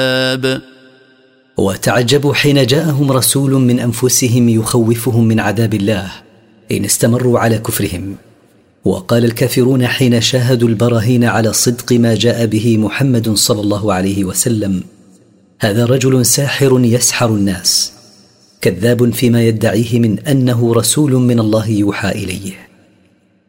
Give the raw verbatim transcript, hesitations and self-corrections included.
وتعجبوا حين جاءهم رسول من أنفسهم يخوفهم من عذاب الله إن استمروا على كفرهم. وقال الكافرون حين شاهدوا البراهين على صدق ما جاء به محمد صلى الله عليه وسلم: هذا رجل ساحر يسحر الناس، كذاب فيما يدعيه من أنه رسول من الله يوحى إليه.